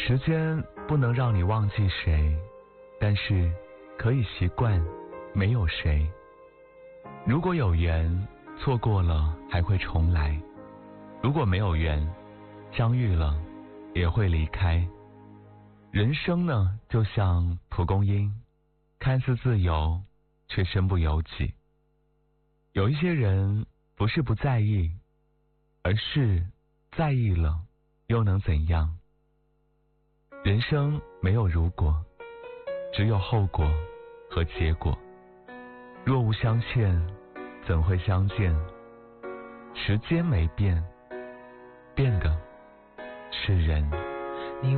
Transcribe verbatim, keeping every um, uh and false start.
时间不能让你忘记谁，但是可以习惯没有谁。如果有缘，错过了还会重来；如果没有缘，相遇了也会离开。人生呢，就像蒲公英，看似自由，却身不由己。有一些人不是不在意，而是在意了又能怎样？人生没有如果，只有后果和结果。若无相欠，怎会相见？时间没变，变的是人。